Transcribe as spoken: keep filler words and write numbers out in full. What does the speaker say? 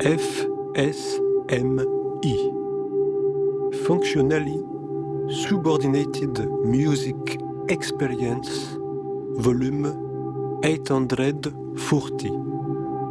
F S M I Functionally Subordinated Music Experience Volume eight hundred forty